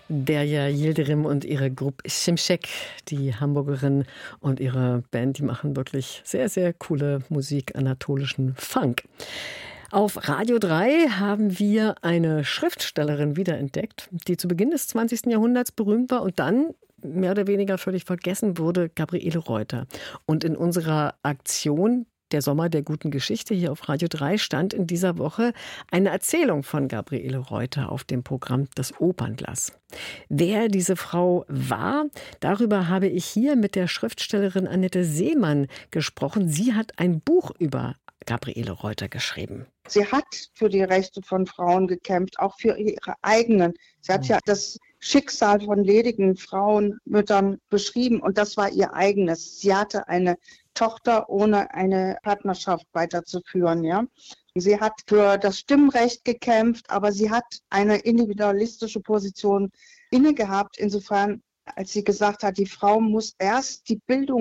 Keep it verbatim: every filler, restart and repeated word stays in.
Derya Yildirim und ihre Gruppe Şimşek, die Hamburgerin und ihre Band, die machen wirklich sehr, sehr coole Musik, anatolischen Funk. Auf Radio drei haben wir eine Schriftstellerin wiederentdeckt, die zu Beginn des zwanzigsten Jahrhunderts berühmt war und dann mehr oder weniger völlig vergessen wurde, Gabriele Reuter. Und in unserer Aktion Der Sommer der guten Geschichte hier auf Radio drei stand in dieser Woche eine Erzählung von Gabriele Reuter auf dem Programm Das Opernglas. Wer diese Frau war, darüber habe ich hier mit der Schriftstellerin Annette Seemann gesprochen. Sie hat ein Buch über Gabriele Reuter geschrieben. Sie hat für die Rechte von Frauen gekämpft, auch für ihre eigenen. Sie hat ja das Schicksal von ledigen Frauen, Müttern beschrieben und das war ihr eigenes. Sie hatte eine Tochter, ohne eine Partnerschaft weiterzuführen. Ja. Sie hat für das Stimmrecht gekämpft, aber sie hat eine individualistische Position inne gehabt, insofern, als sie gesagt hat, die Frau muss erst die Bildung